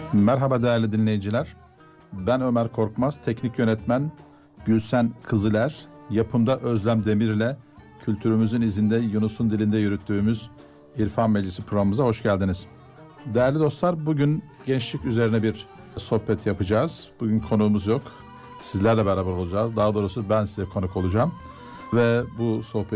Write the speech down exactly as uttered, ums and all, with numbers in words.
Merhaba değerli dinleyiciler. Ben Ömer Korkmaz, teknik yönetmen Gülsen Kızıler, yapımda Özlem Demir ile kültürümüzün izinde Yunus'un dilinde yürüttüğümüz İrfan Meclisi programımıza hoş geldiniz. Değerli dostlar, bugün gençlik üzerine bir sohbet yapacağız. Bugün konuğumuz yok. Sizlerle beraber olacağız. Daha doğrusu ben size konuk olacağım. Ve bu sohbet